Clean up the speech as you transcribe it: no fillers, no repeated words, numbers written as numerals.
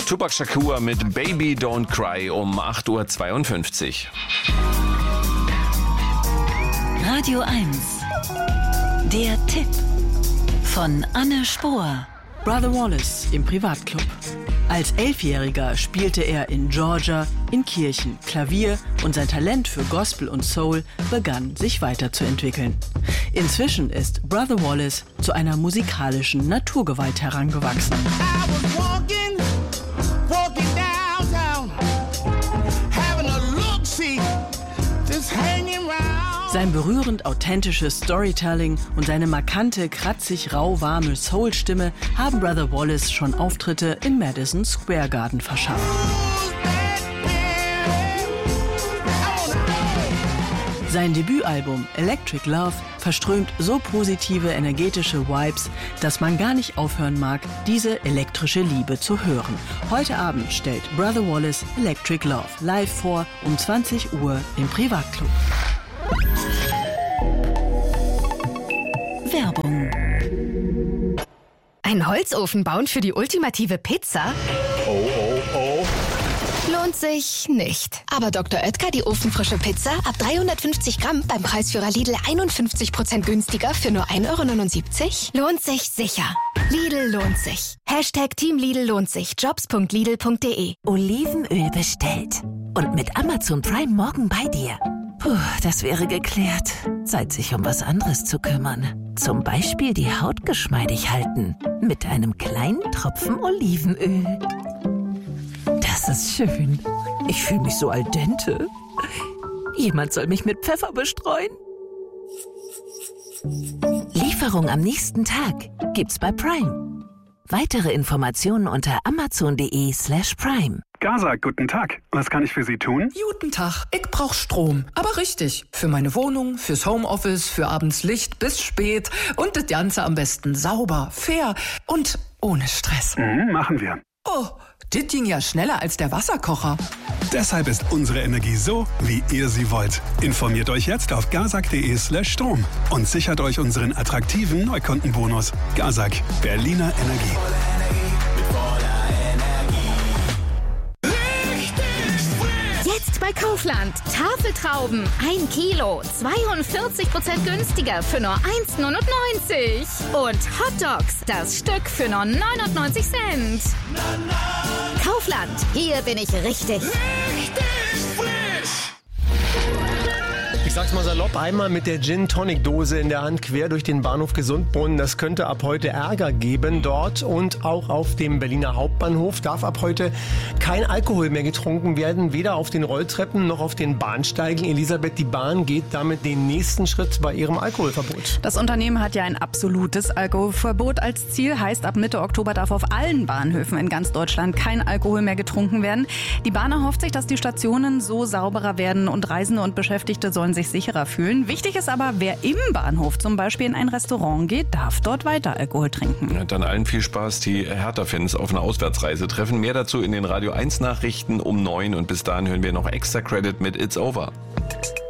Tupac Shakur mit Baby Don't Cry um 8.52 Uhr. Radio 1. Der Tipp von Anne Spohr. Brother Wallace im Privatclub. Als 11-Jähriger spielte er in Georgia, in Kirchen, Klavier und sein Talent für Gospel und Soul begann sich weiterzuentwickeln. Inzwischen ist Brother Wallace zu einer musikalischen Naturgewalt herangewachsen. Sein berührend authentisches Storytelling und seine markante, kratzig, rauwarme Soul-Stimme haben Brother Wallace schon Auftritte im Madison Square Garden verschafft. Sein Debütalbum Electric Love verströmt so positive, energetische Vibes, dass man gar nicht aufhören mag, diese elektrische Liebe zu hören. Heute Abend stellt Brother Wallace Electric Love live vor um 20 Uhr im Privatclub. Werbung. Einen Holzofen bauen für die ultimative Pizza? Oh. Lohnt sich nicht. Aber Dr. Oetker, die ofenfrische Pizza, ab 350 Gramm beim Preisführer Lidl 51% günstiger für nur 1,79 €? Lohnt sich sicher. Lidl lohnt sich. Team Lidl lohnt sich. Jobs.lidl.de. Olivenöl bestellt. Und mit Amazon Prime morgen bei dir. Puh, das wäre geklärt. Zeit, sich um was anderes zu kümmern. Zum Beispiel die Haut geschmeidig halten. Mit einem kleinen Tropfen Olivenöl. Das ist schön. Ich fühle mich so al dente. Jemand soll mich mit Pfeffer bestreuen. Lieferung am nächsten Tag gibt's bei Prime. Weitere Informationen unter amazon.de/prime. Gaza, guten Tag. Was kann ich für Sie tun? Guten Tag, ich brauch Strom. Aber richtig. Für meine Wohnung, fürs Homeoffice, für abends Licht bis spät. Und das Ganze am besten sauber, fair und ohne Stress. Machen wir. Oh, das ging ja schneller als der Wasserkocher. Deshalb ist unsere Energie so, wie ihr sie wollt. Informiert euch jetzt auf gazak.de/Strom und sichert euch unseren attraktiven Neukundenbonus. Gazak, Berliner Energie. Jetzt bei Kaufland. Tafeltrauben 1 Kilo, 42% günstiger für nur 1,99 €. Und Hotdogs, das Stück für nur 99 Cent. Kaufland, hier bin ich richtig. Ich sag's mal salopp, einmal mit der Gin-Tonic-Dose in der Hand quer durch den Bahnhof Gesundbrunnen. Das könnte ab heute Ärger geben dort und auch auf dem Berliner Hauptbahnhof darf ab heute kein Alkohol mehr getrunken werden, weder auf den Rolltreppen noch auf den Bahnsteigen. Elisabeth, die Bahn geht damit den nächsten Schritt bei ihrem Alkoholverbot. Das Unternehmen hat ja ein absolutes Alkoholverbot als Ziel. Heißt, ab Mitte Oktober darf auf allen Bahnhöfen in ganz Deutschland kein Alkohol mehr getrunken werden. Die Bahn erhofft sich, dass die Stationen so sauberer werden und Reisende und Beschäftigte sollen sich sicherer fühlen. Wichtig ist aber, wer im Bahnhof zum Beispiel in ein Restaurant geht, darf dort weiter Alkohol trinken. Ja, dann allen viel Spaß, die Hertha-Fans auf einer Auswärtsreise treffen. Mehr dazu in den Radio 1 Nachrichten um 9 und bis dahin hören wir noch Extra Credit mit It's Over.